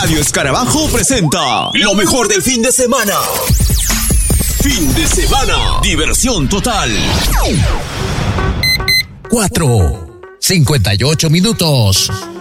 Radio Escarabajo presenta lo mejor del fin de semana. Fin de semana, diversión total. 4:58.